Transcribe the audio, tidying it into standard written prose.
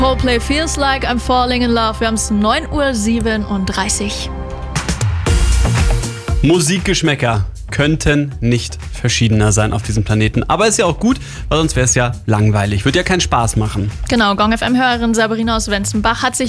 Coldplay Feels Like I'm Falling in Love. Wir haben es 9:37 Uhr. Musikgeschmäcker könnten nicht verschiedener sein auf diesem Planeten. Aber ist ja auch gut, weil sonst wäre es ja langweilig. Würde ja keinen Spaß machen. Genau, Gong FM-Hörerin Sabrina aus Wenzenbach hat sich